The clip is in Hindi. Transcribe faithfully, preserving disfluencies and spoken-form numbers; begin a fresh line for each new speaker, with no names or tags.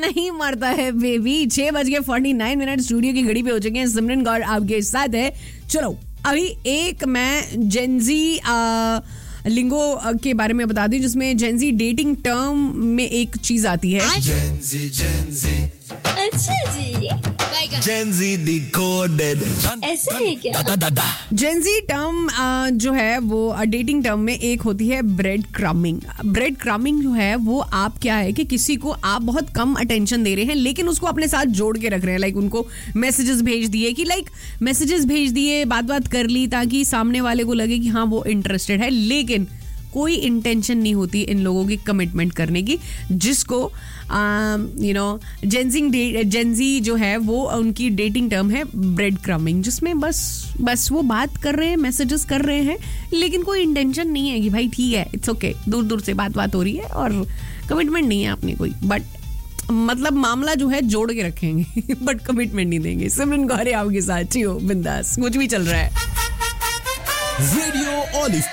नहीं मरता है बेबी। छह बज के फोर्टी नाइन मिनट स्टूडियो की घड़ी पे हो चुके हैं। सिमरन गौर आपके साथ है। चलो अभी एक मैं जेंजी लिंगो के बारे में बता दी, जिसमें जेंजी डेटिंग टर्म में एक चीज आती है।
जेंजी जेंजी
अच्छा जी,
जेंजी डिकोडेड।
ऐसा है क्या?
जेंजी टर्म जो है वो डेटिंग टर्म में एक होती है ब्रेड क्रमिंग। ब्रेड क्रमिंग जो है वो आप क्या है कि किसी को आप बहुत कम अटेंशन दे रहे हैं लेकिन उसको अपने साथ जोड़ के रख रहे हैं। लाइक उनको मैसेजेस भेज दिए कि लाइक मैसेजेस भेज दिए, बात बात कर ली ताकि सामने वाले को लगे कि हाँ वो इंटरेस्टेड है, लेकिन कोई इंटेंशन नहीं होती इन लोगों की कमिटमेंट करने की, जिसको यू नो जेंजिंग जेंजी जो है वो उनकी डेटिंग टर्म है ब्रेड क्रमिंग, जिसमें बस बस वो बात कर रहे हैं, मैसेजेस कर रहे हैं, लेकिन कोई इंटेंशन नहीं है कि भाई ठीक है, इट्स ओके, दूर दूर से बात बात हो रही है और कमिटमेंट नहीं है अपनी कोई, बट मतलब मामला जो है जोड़ के रखेंगे बट कमिटमेंट नहीं देंगे। सिमरन गौर आपके साथ, बिंदास, कुछ भी चल रहा है।
Radio olive